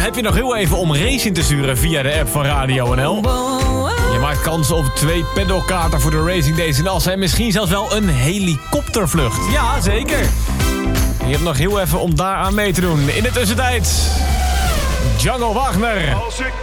heb je nog heel even om racing te sturen via de app van Radio NL. Je maakt kans op 2 pedalkaarten voor de Racing Days in Assen. En misschien zelfs wel een helikoptervlucht. Ja, zeker. Je hebt nog heel even om daaraan mee te doen. In de tussentijd, Django Wagner.